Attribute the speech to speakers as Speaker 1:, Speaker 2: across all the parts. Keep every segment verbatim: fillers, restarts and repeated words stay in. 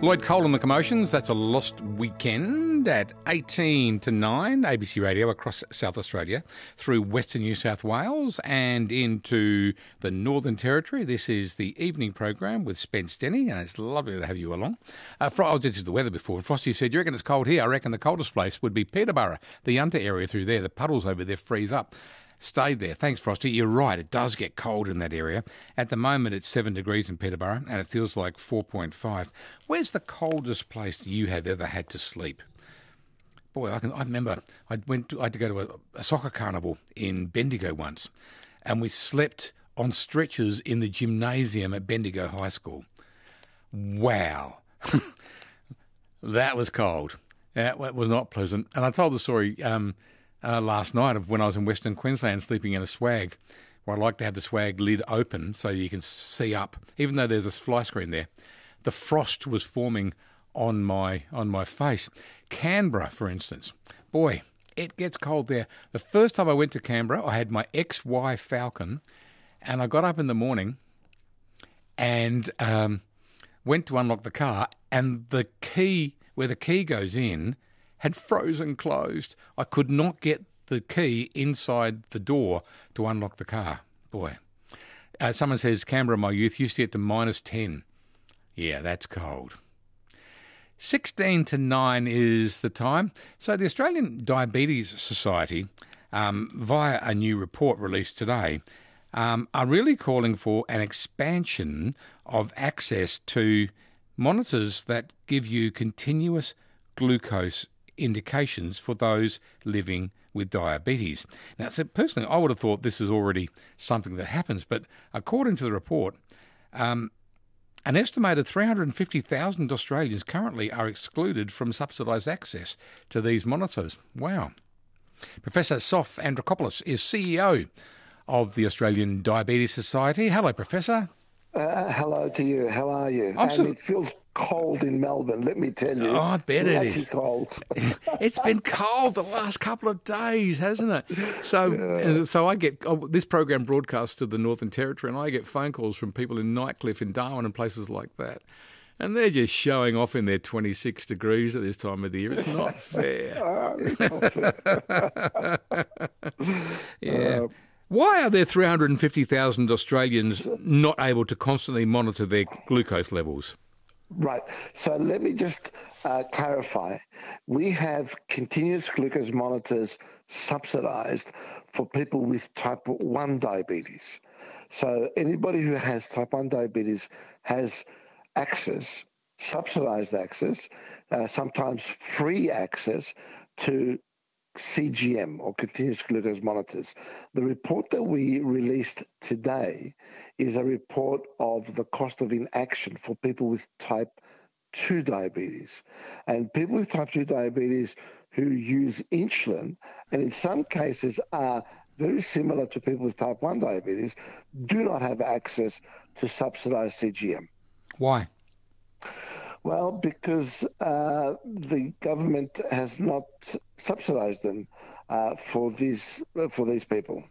Speaker 1: Lloyd Cole and the Commotions, that's a lost weekend at eighteen to nine, A B C Radio across South Australia, through Western New South Wales and into the Northern Territory. This is the evening program with Spence Denny, and it's lovely to have you along. Uh, I did the weather before. Frosty said, you reckon it's cold here? I reckon the coldest place would be Peterborough, the Yunta area through there. The puddles over there freeze up. Stayed there. Thanks, Frosty. You're right. It does get cold in that area. At the moment, it's seven degrees in Peterborough, and it feels like four point five. Where's the coldest place you have ever had to sleep? Boy, I can. I remember I went. To, I had to go to a, a soccer carnival in Bendigo once, and we slept on stretchers in the gymnasium at Bendigo High School. Wow, that was cold. That was not pleasant. And I told the story. Um, Uh, last night of when I was in Western Queensland sleeping in a swag, where I like to have the swag lid open so you can see up, even though there's a fly screen there. The frost was forming on my on my face. Canberra, for instance, boy, it gets cold there. The first time I went to Canberra, I had my X Y Falcon, and I got up in the morning and um, went to unlock the car, and the key, where the key goes in, had frozen closed. I could not get the key inside the door to unlock the car. Boy. Uh, someone says, Canberra, my youth, used to get to minus ten. Yeah, that's cold. sixteen to nine is the time. So the Australian Diabetes Society, um, via a new report released today, um, are really calling for an expansion of access to monitors that give you continuous glucose indications for those living with diabetes. Now, so personally, I would have thought this is already something that happens, but according to the report, um, an estimated three hundred fifty thousand Australians currently are excluded from subsidised access to these monitors. Wow. Professor Sof Andrikopoulos is C E O of the Australian Diabetes Society. Hello, Professor.
Speaker 2: Uh, hello to you. How are you?
Speaker 1: I'm
Speaker 2: and
Speaker 1: so-
Speaker 2: it feels cold in Melbourne, let me tell you.
Speaker 1: Oh, I bet it
Speaker 2: Bloody
Speaker 1: is.
Speaker 2: cold.
Speaker 1: It's been cold the last couple of days, hasn't it? So, yeah. so I get oh, this program broadcast to the Northern Territory, and I get phone calls from people in Nightcliff, in Darwin, and places like that, and they're just showing off in their twenty-six degrees at this time of the year. It's not fair.
Speaker 2: Oh, it's not fair.
Speaker 1: yeah.
Speaker 2: Uh,
Speaker 1: Why are there three hundred fifty thousand Australians not able to constantly monitor their glucose levels?
Speaker 2: Right. So let me just uh, clarify. We have continuous glucose monitors subsidized for people with type one diabetes. So anybody who has type one diabetes has access, subsidized access, uh, sometimes free access to C G M, or continuous glucose monitors. The report that we released today is a report of the cost of inaction for people with type two diabetes. And people with type two diabetes who use insulin, and in some cases are very similar to people with type one diabetes, do not have access to subsidized C G M.
Speaker 1: Why?
Speaker 2: Well, because uh, the government has not subsidised them uh, for these for these people.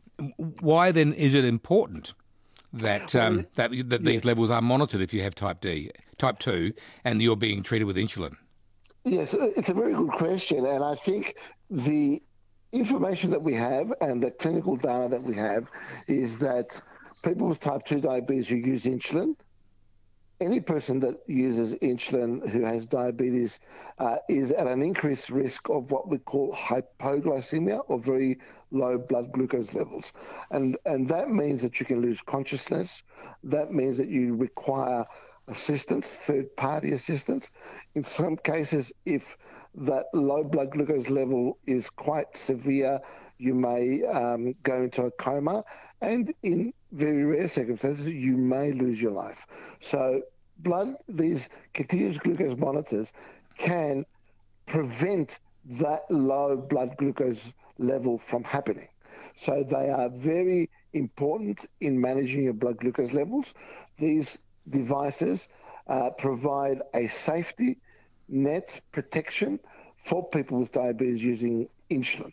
Speaker 1: Why then is it important that um,
Speaker 2: well,
Speaker 1: that that these
Speaker 2: yeah.
Speaker 1: levels are monitored if you have type D, type two, and you're being treated with insulin?
Speaker 2: Yes, it's a very good question, and I think the information that we have and the clinical data that we have is that people with type two diabetes who use insulin, any person that uses insulin who has diabetes uh, is at an increased risk of what we call hypoglycemia, or very low blood glucose levels. And, and that means that you can lose consciousness. That means that you require assistance, third-party assistance. In some cases, if that low blood glucose level is quite severe, you may um, go into a coma, and in very rare circumstances, you may lose your life. So blood, these continuous glucose monitors can prevent that low blood glucose level from happening. So they are very important in managing your blood glucose levels. These devices uh, provide a safety net protection for people with diabetes using insulin.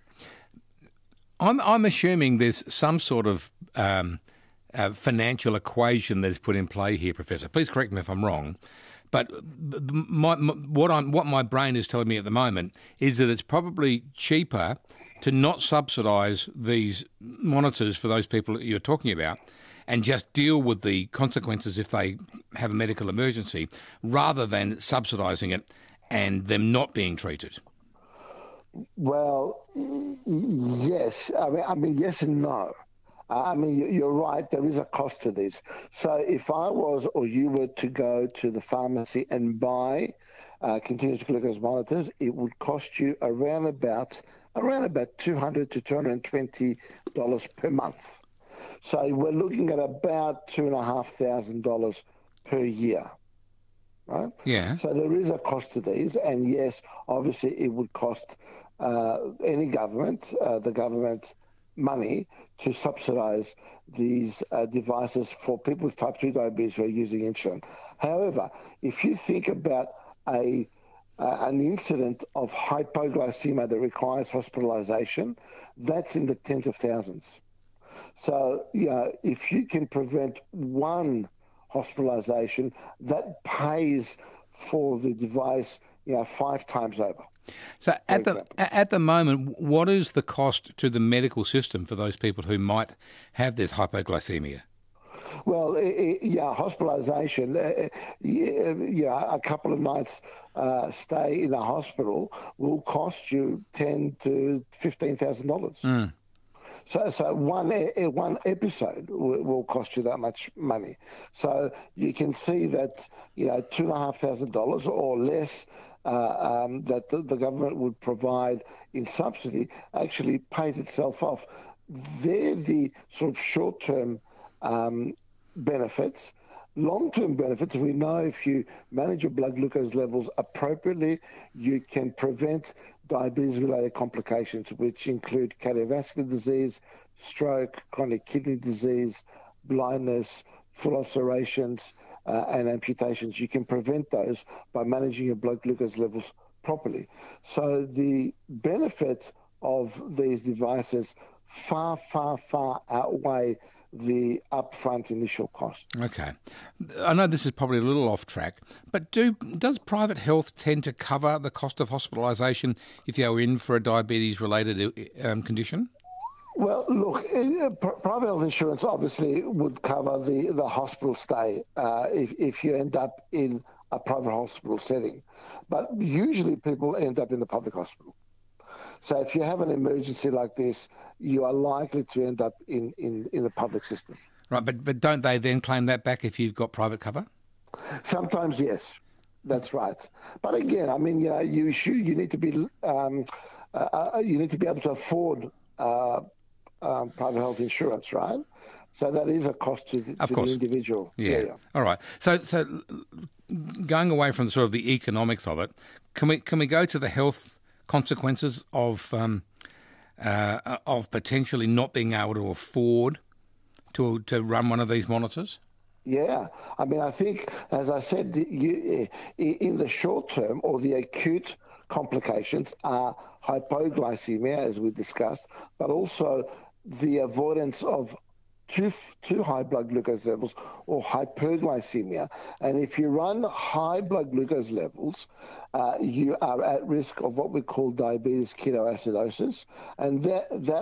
Speaker 1: I'm, I'm assuming there's some sort of um, uh, financial equation that is put in play here, Professor. Please correct me if I'm wrong. But my, my, what I'm what my brain is telling me at the moment is that it's probably cheaper to not subsidise these monitors for those people that you're talking about, and just deal with the consequences if they have a medical emergency, rather than subsidising it and them not being treated.
Speaker 2: Well, yes. I mean, I mean, yes and no. I mean, you're right. There is a cost to this. So if I was or you were to go to the pharmacy and buy uh, continuous glucose monitors, it would cost you around about around about two hundred to two hundred twenty dollars per month. So we're looking at about two and a half thousand dollars per year. Right?
Speaker 1: Yeah.
Speaker 2: So there is a cost to these, and yes, obviously it would cost uh, any government, uh, the government, money to subsidise these uh, devices for people with type two diabetes who are using insulin. However, if you think about a uh, an incident of hypoglycemia that requires hospitalisation, that's in the tens of thousands. So, you know, if you can prevent one hospitalisation, that pays for the device, you know, five times over.
Speaker 1: So at the at the moment, what is the cost to the medical system for those people who might have this hypoglycemia?
Speaker 2: Well, yeah, hospitalisation, uh, yeah, yeah, a couple of nights uh, stay in a hospital will cost you ten to fifteen thousand dollars.
Speaker 1: Mm.
Speaker 2: So, so one one episode will, will cost you that much money. So you can see that, you know, two and a half thousand dollars or less uh, um, that the, the government would provide in subsidy actually pays itself off. They're the sort of short-term um, benefits. Long-term benefits, we know if you manage your blood glucose levels appropriately, you can prevent diabetes-related complications, which include cardiovascular disease, stroke, chronic kidney disease, blindness, full ulcerations, uh, and amputations. You can prevent those by managing your blood glucose levels properly. So the benefit of these devices far, far, far outweigh the upfront initial cost.
Speaker 1: Okay. I know this is probably a little off track, but do does private health tend to cover the cost of hospitalisation if you're in for a diabetes-related um, condition?
Speaker 2: Well, look, uh, private health insurance obviously would cover the, the hospital stay uh, if, if you end up in a private hospital setting. But usually people end up in the public hospital. So if you have an emergency like this, you are likely to end up in, in, in the public system.
Speaker 1: Right, but but don't they then claim that back if you've got private cover?
Speaker 2: Sometimes, yes, that's right. But again, I mean, you know, you should, you need to be um, uh, you need to be able to afford uh, um, private health insurance, right? So that is a cost to, the, to the individual.
Speaker 1: Yeah.
Speaker 2: Yeah, yeah.
Speaker 1: All right. So so going away from sort of the economics of it, can we can we go to the health consequences of um, uh, of potentially not being able to afford to to run one of these monitors?
Speaker 2: Yeah, I mean, I think, as I said, you, in the short term or the acute complications are hypoglycemia, as we discussed, but also the avoidance of too too high blood glucose levels or hyperglycemia. And if you run high blood glucose levels, uh, you are at risk of what we call diabetes ketoacidosis, and that that